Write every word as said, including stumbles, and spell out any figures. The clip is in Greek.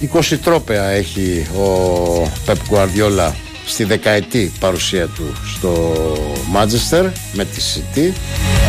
είκοσι τρόπαια έχει ο Πεπ Γκουαρδιόλα στη δεκαετή παρουσία του στο Μάντσεστερ με τη City.